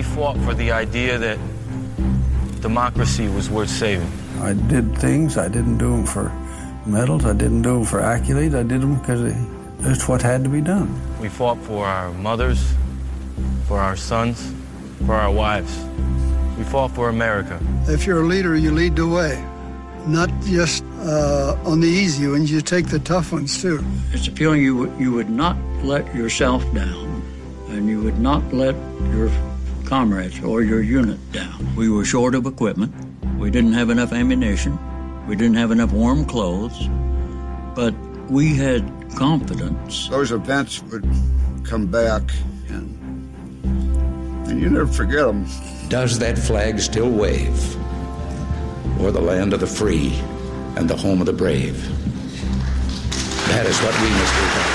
we fought for the idea that democracy was worth saving. I did things. I didn't do them for medals. I didn't do them for accolades. I did them because it's what had to be done. We fought for our mothers, for our sons, for our wives. We fought for America. If you're a leader, you lead the way. Not just on the easy ones, you take the tough ones too. It's a feeling you would not let yourself down, and you would not let your comrades or your unit down. We were short of equipment. We didn't have enough ammunition. We didn't have enough warm clothes. But we had confidence. Those events would come back, and you never forget them. Does that flag still wave o'er the land of the free and the home of the brave? That is what we must do.